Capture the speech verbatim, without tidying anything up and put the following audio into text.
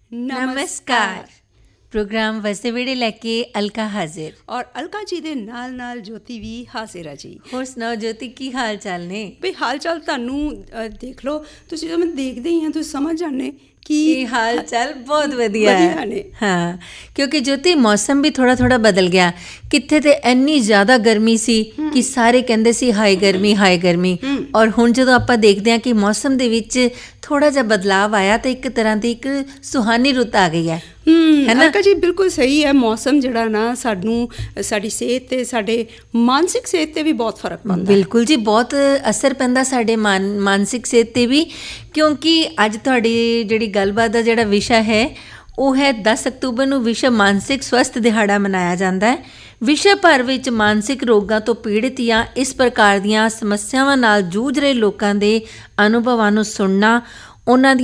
ਨਮਸਕਾਰ। ਪ੍ਰੋਗਰਾਮ ਵਸਦੇ ਵੇੜੇ ਲੈ ਕੇ ਅਲਕਾ ਹਾਜ਼ਰ ਔਰ ਅਲਕਾ ਜੀ ਦੇ ਨਾਲ ਨਾਲ ਜੋਤੀ ਵੀ ਹਾਜ਼ਰ ਆ ਜੀ। ਹੋਰ ਸੁਣਾਓ ਜੋਤੀ, ਕੀ ਹਾਲ ਚਾਲ ਨੇ? ਬਈ ਹਾਲ ਚਾਲ ਤੁਹਾਨੂੰ ਦੇਖ ਲਓ ਤੁਸੀਂ, ਜਦੋਂ ਮੈਂ ਦੇਖਦੇ ਹੀ ਹਾਂ ਤੁਸੀਂ ਸਮਝ ਜਾਂਦੇ ਕੀ ਹਾਲ ਚਾਲ ਬਹੁਤ ਵਧੀਆ ਨੇ। ਹਾਂ, ਕਿਉਂਕਿ ਜੋਤੀ ਮੌਸਮ ਵੀ ਥੋੜ੍ਹਾ ਥੋੜ੍ਹਾ ਬਦਲ ਗਿਆ। ਕਿੱਥੇ ਤੇ ਇੰਨੀ ਜ਼ਿਆਦਾ ਗਰਮੀ ਸੀ ਕਿ ਸਾਰੇ ਕਹਿੰਦੇ ਸੀ ਹਾਏ ਗਰਮੀ ਹਾਏ ਗਰਮੀ, ਔਰ ਹੁਣ ਜਦੋਂ ਆਪਾਂ ਦੇਖਦੇ ਹਾਂ ਕਿ ਮੌਸਮ ਦੇ ਵਿੱਚ ਥੋੜ੍ਹਾ ਜਿਹਾ ਬਦਲਾਵ ਆਇਆ ਤਾਂ ਇੱਕ ਤਰ੍ਹਾਂ ਦੀ ਇੱਕ ਸੁਹਾਨੀ ਰੁੱਤ ਆ ਗਈ ਹੈ। ਅਲਕਾ ਜੀ ਬਿਲਕੁਲ ਸਹੀ ਹੈ। ਮੌਸਮ ਜਿਹੜਾ ਨਾ ਸਾਨੂੰ ਸਾਡੀ ਸਿਹਤ 'ਤੇ, ਸਾਡੇ ਮਾਨਸਿਕ ਸਿਹਤ 'ਤੇ ਵੀ ਬਹੁਤ ਫਰਕ ਪੈਂਦਾ। ਬਿਲਕੁਲ ਜੀ, ਬਹੁਤ ਅਸਰ ਪੈਂਦਾ ਸਾਡੇ ਮਾਨ ਮਾਨਸਿਕ ਸਿਹਤ 'ਤੇ ਵੀ, ਕਿਉਂਕਿ ਅੱਜ ਤੁਹਾਡੀ ਜਿਹੜੀ ਗੱਲਬਾਤ ਦਾ ਜਿਹੜਾ ਵਿਸ਼ਾ ਹੈ ਉਹ ਹੈ ਦਸ ਅਕਤੂਬਰ ਨੂੰ ਵਿਸ਼ਵ ਮਾਨਸਿਕ ਸਵਸਥ ਦਿਹਾੜਾ ਮਨਾਇਆ ਜਾਂਦਾ ਹੈ। ਵਿਸ਼ਵ ਭਰ ਵਿੱਚ ਮਾਨਸਿਕ ਰੋਗਾਂ ਤੋਂ ਪੀੜਿਤ ਜਾਂ ਇਸ ਪ੍ਰਕਾਰ ਦੀਆਂ ਸਮੱਸਿਆਵਾਂ ਨਾਲ ਜੂਝ ਰਹੇ ਲੋਕਾਂ ਦੇ ਅਨੁਭਵਾਂ ਨੂੰ ਸੁਣਨਾ, ਉਹਨਾਂ ਦੀ